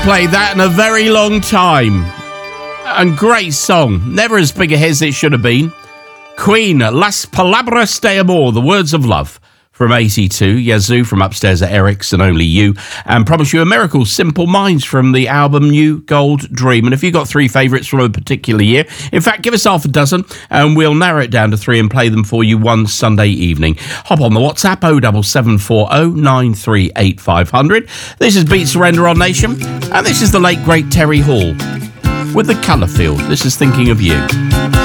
played that in a very long time. And great song. Never as big a hit as it should have been. Queen, Las Palabras de Amor, the words of love. From 82, Yazoo from Upstairs at Eric's and Only You, and Promise You a Miracle, Simple Minds from the album New Gold Dream. And if you've got three favourites from a particular year, in fact, give us half a dozen and we'll narrow it down to three and play them for you one Sunday evening. Hop on the WhatsApp 07740 938 500. This is Beat Surrender on Nation, and this is the late, great Terry Hall with The Colour Field. This is Thinking of You.